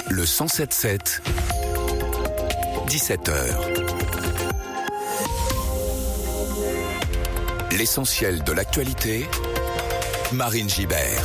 Le 107.7, 17h. L'essentiel de l'actualité, Marine Gibert.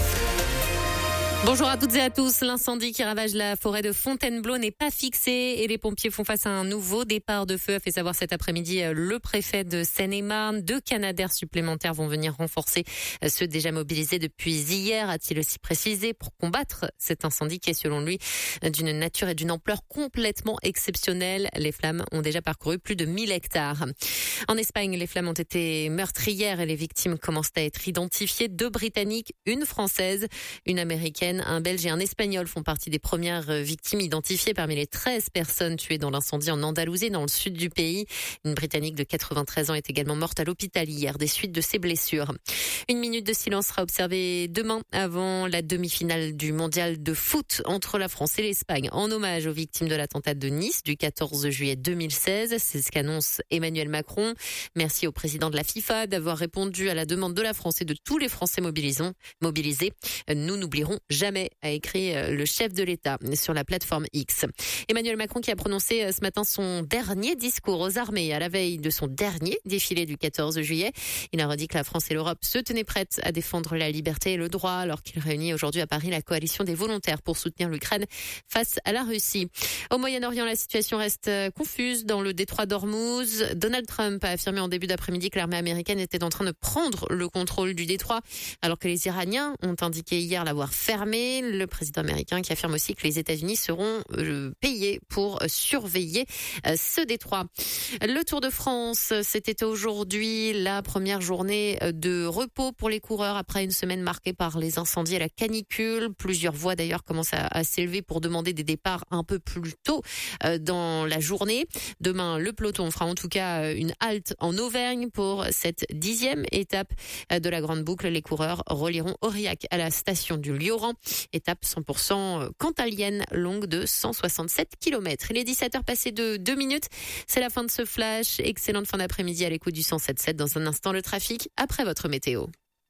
Bonjour à toutes et à tous. L'incendie qui ravage la forêt de Fontainebleau n'est pas fixé et les pompiers font face à un nouveau départ de feu, a fait savoir cet après-midi le préfet de Seine-et-Marne. 2 canadaires supplémentaires vont venir renforcer ceux déjà mobilisés depuis hier, a-t-il aussi précisé, pour combattre cet incendie qui est selon lui d'une nature et d'une ampleur complètement exceptionnelle. Les flammes ont déjà parcouru plus de 1000 hectares. En Espagne, les flammes ont été meurtrières et les victimes commencent à être identifiées. 2 Britanniques, une Française, une Américaine, un Belge et un Espagnol font partie des premières victimes identifiées parmi les 13 personnes tuées dans l'incendie en Andalousie, dans le sud du pays. Une Britannique de 93 ans est également morte à l'hôpital hier des suites de ses blessures. Une minute de silence sera observée demain avant la demi-finale du mondial de foot entre la France et l'Espagne, en hommage aux victimes de l'attentat de Nice du 14 juillet 2016. C'est ce qu'annonce Emmanuel Macron. Merci au président de la FIFA d'avoir répondu à la demande de la France et de tous les Français mobilisés. Nous n'oublierons jamais, a écrit le chef de l'État sur la plateforme X. Emmanuel Macron qui a prononcé ce matin son dernier discours aux armées à la veille de son dernier défilé du 14 juillet. Il a redit que la France et l'Europe se tenaient prêtes à défendre la liberté et le droit alors qu'il réunit aujourd'hui à Paris la coalition des volontaires pour soutenir l'Ukraine face à la Russie. Au Moyen-Orient, la situation reste confuse dans le détroit d'Ormuz. Donald Trump a affirmé en début d'après-midi que l'armée américaine était en train de prendre le contrôle du détroit alors que les Iraniens ont indiqué hier l'avoir fermé. Le président américain qui affirme aussi que les États-Unis seront payés pour surveiller ce détroit. Le Tour de France, c'était aujourd'hui la première journée de repos pour les coureurs après une semaine marquée par les incendies et la canicule. Plusieurs voix d'ailleurs commencent à s'élever pour demander des départs un peu plus tôt dans la journée. Demain, le peloton fera en tout cas une halte en Auvergne pour cette 10e étape de la Grande Boucle. Les coureurs relieront Aurillac à la station du Lioran. Étape 100% cantalienne, longue de 167 km. Il est 17h passé de 2 minutes. C'est la fin de ce flash. Excellente fin d'après-midi à l'écoute du 107.7. Dans un instant, le trafic après votre météo.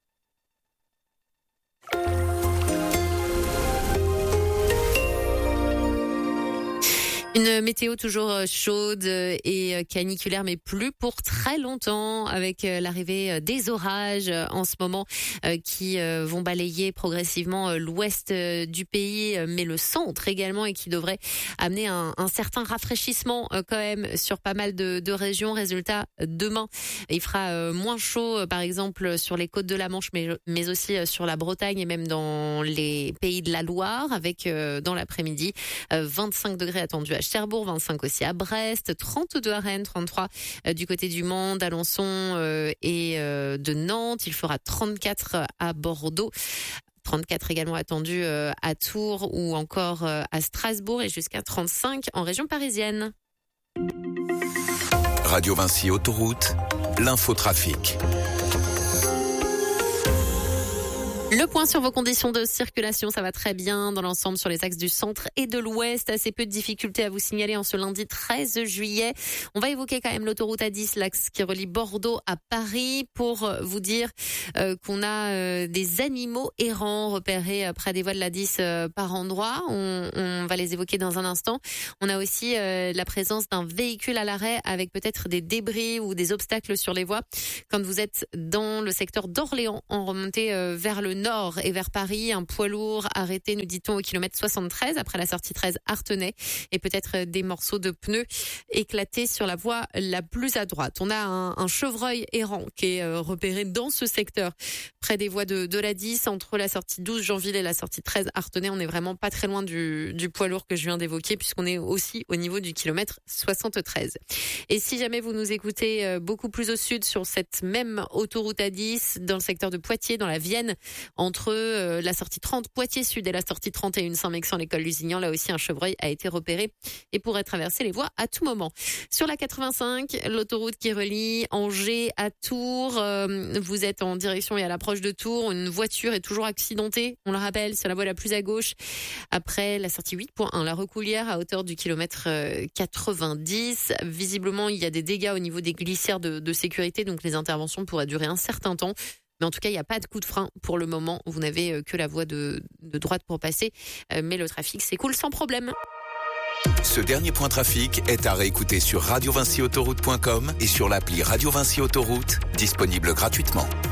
Une météo toujours chaude et caniculaire, mais plus pour très longtemps, avec l'arrivée des orages en ce moment qui vont balayer progressivement l'ouest du pays, mais le centre également, et qui devrait amener un certain rafraîchissement quand même sur pas mal de régions. Résultat, demain, il fera moins chaud, par exemple sur les côtes de la Manche, mais aussi sur la Bretagne et même dans les pays de la Loire, avec dans l'après-midi 25 degrés attendus à Cherbourg, 25 aussi à Brest, 32 à Rennes, 33 du côté du Mans, d'Alençon et de Nantes. Il fera 34 à Bordeaux. 34 également attendus à Tours ou encore à Strasbourg et jusqu'à 35 en région parisienne. Radio Vinci Autoroute, l'infotrafic. Le point sur vos conditions de circulation, ça va très bien dans l'ensemble sur les axes du centre et de l'ouest. Assez peu de difficultés à vous signaler en ce lundi 13 juillet. On va évoquer quand même l'autoroute A10, l'axe qui relie Bordeaux à Paris, pour vous dire qu'on a des animaux errants repérés près des voies de l'A10 par endroit. On va les évoquer dans un instant. On a aussi la présence d'un véhicule à l'arrêt avec peut-être des débris ou des obstacles sur les voies. Quand vous êtes dans le secteur d'Orléans en remontée vers le nord et vers Paris, un poids lourd arrêté, nous dit-on, au kilomètre 73 après la sortie 13 Artenay, et peut-être des morceaux de pneus éclatés sur la voie la plus à droite. On a un chevreuil errant qui est repéré dans ce secteur près des voies de la 10 entre la sortie 12 Janville et la sortie 13 Artenay. On n'est vraiment pas très loin du poids lourd que je viens d'évoquer, puisqu'on est aussi au niveau du kilomètre 73. Et si jamais vous nous écoutez beaucoup plus au sud sur cette même autoroute A10 dans le secteur de Poitiers, dans la Vienne, entre la sortie 30 Poitiers Sud et la sortie 31 Saint-Mexan, l'école Lusignan, là aussi un chevreuil a été repéré et pourrait traverser les voies à tout moment. Sur la 85, l'autoroute qui relie Angers à Tours, vous êtes en direction et à l'approche de Tours, une voiture est toujours accidentée, on le rappelle, c'est la voie la plus à gauche. Après la sortie 8.1, la Recoulière à hauteur du kilomètre 90. Visiblement, il y a des dégâts au niveau des glissières de sécurité, donc les interventions pourraient durer un certain temps. Mais en tout cas, il n'y a pas de coup de frein pour le moment. Vous n'avez que la voie de droite pour passer. Mais le trafic s'écoule sans problème. Ce dernier point trafic est à réécouter sur radiovincyautoroute.com et sur l'appli Radio Vinci Autoroute, disponible gratuitement.